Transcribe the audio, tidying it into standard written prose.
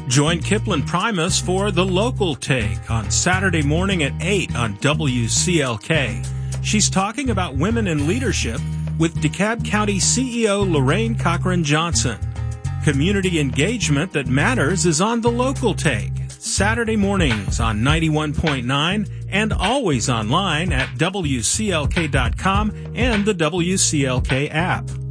Join Kipling Primus for The Local Take on Saturday morning at 8 on WCLK. She's talking about women in leadership with DeKalb County CEO Lorraine Cochran Johnson. Community engagement that matters is on The Local Take, Saturday mornings on 91.9 and always online at WCLK.com and the WCLK app.